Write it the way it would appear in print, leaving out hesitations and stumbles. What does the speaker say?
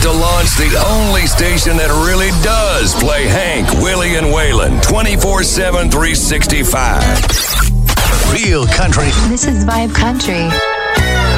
to launch the only station that really does play Hank, Willie, and Waylon 24/7, 365. Real country. This is Vibe Country.